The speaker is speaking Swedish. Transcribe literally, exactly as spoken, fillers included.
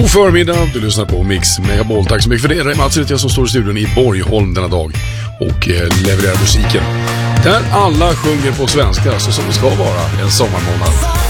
God förmiddag, du lyssnar på Mix Megapol. Tack så mycket för det. Det är Mats jag som står i studion i Borgholm denna dag och eh, levererar musiken. Där alla sjunger på svenska, så som det ska vara en sommarmånad.